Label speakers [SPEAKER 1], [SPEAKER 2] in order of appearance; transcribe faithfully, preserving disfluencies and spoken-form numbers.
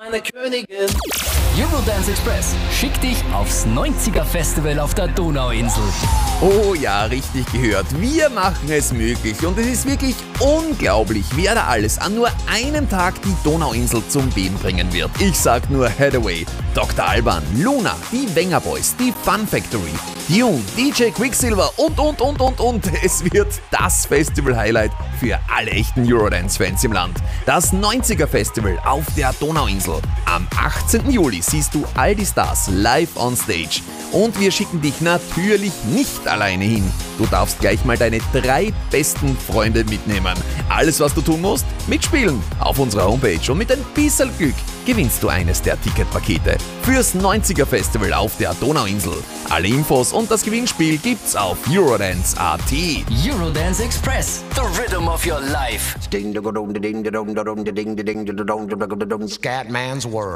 [SPEAKER 1] meine Königin.
[SPEAKER 2] Eurodance Express schickt dich aufs neunziger Festival auf der Donauinsel.
[SPEAKER 3] Oh ja, richtig gehört. Wir machen es möglich und es ist wirklich unglaublich, wer da alles an nur einem Tag die Donauinsel zum Beben bringen wird. Ich sag nur Hathaway, Doktor Alban, Luna, die Wenger Boys, die Fun Factory, Dune, D J Quicksilver und, und, und, und, und. Es wird das Festival-Highlight für alle echten Eurodance-Fans im Land. Das neunziger Festival auf der Donauinsel. Am achtzehnten Juli siehst du all die Stars live on stage. Und wir schicken dich natürlich nicht alleine hin. Du darfst gleich mal deine drei besten Freunde mitnehmen. Alles, was du tun musst, mitspielen auf unserer Homepage. Und mit ein bisschen Glück gewinnst du eines der Ticketpakete fürs neunziger Festival auf der Donauinsel. Alle Infos und das Gewinnspiel gibt's auf Eurodance Punkt a t.
[SPEAKER 2] Eurodance Express, the rhythm of your life.
[SPEAKER 4] Scatman's World.